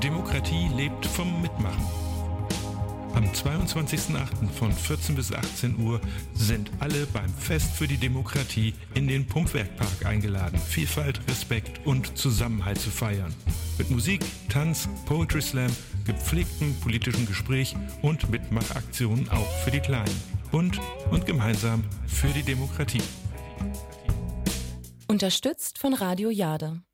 Demokratie lebt vom Mitmachen. Am 22.08. von 14 bis 18 Uhr sind alle beim Fest für die Demokratie in den Pumpwerkpark eingeladen, Vielfalt, Respekt und Zusammenhalt zu feiern. Mit Musik, Tanz, Poetry Slam, gepflegtem politischen Gespräch und Mitmachaktionen auch für die Kleinen. Bunt und gemeinsam für die Demokratie. Unterstützt von Radio Jade.